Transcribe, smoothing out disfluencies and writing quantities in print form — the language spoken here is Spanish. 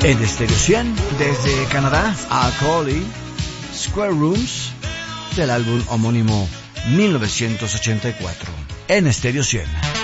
En Estéreo 100, desde Canadá, a Crowley, Square Rooms, del álbum homónimo 1984. En Estéreo 100.